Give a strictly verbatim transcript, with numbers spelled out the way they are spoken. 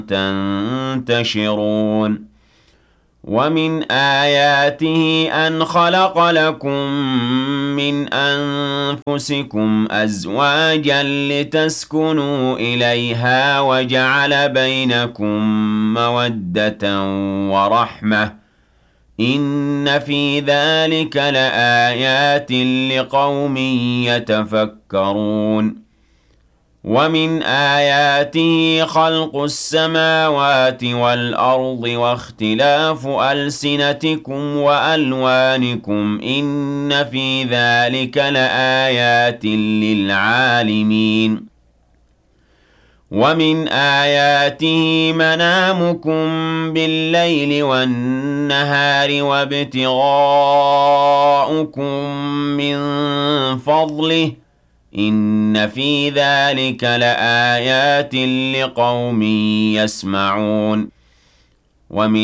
تنتشرون ومن آياته أن خلق لكم من أنفسكم أزواجا لتسكنوا إليها وجعل بينكم مودة ورحمة إن في ذلك لآيات لقوم يتفكرون ومن آياته خلق السماوات والأرض واختلاف ألسنتكم وألوانكم إن في ذلك لآيات للعالمين ومن آياته منامكم بالليل والنهار وابتغاؤكم من فضله إن في ذلك لآيات لقوم يسمعون ومن